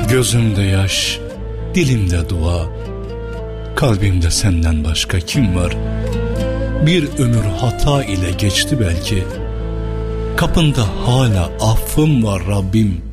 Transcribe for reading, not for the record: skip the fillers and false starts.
Gözümde yaş, dilimde dua, kalbimde senden başka kim var? Bir ömür hata ile geçti belki, kapında hala affım var Rabbim.